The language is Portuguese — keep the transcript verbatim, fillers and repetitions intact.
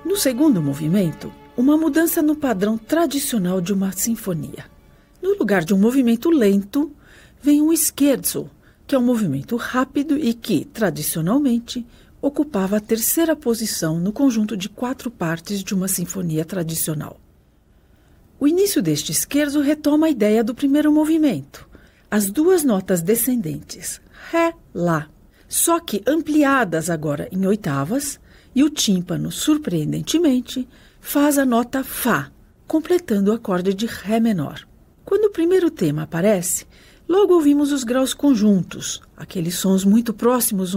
No segundo movimento, uma mudança no padrão tradicional de uma sinfonia. No lugar de um movimento lento, vem um scherzo, que é um movimento rápido e que, tradicionalmente, ocupava a terceira posição no conjunto de quatro partes de uma sinfonia tradicional. O início deste scherzo retoma a ideia do primeiro movimento, as duas notas descendentes, Ré, Lá, só que ampliadas agora em oitavas, e o tímpano, surpreendentemente, faz a nota Fá, completando o acorde de Ré menor. Quando o primeiro tema aparece, logo ouvimos os graus conjuntos, aqueles sons muito próximos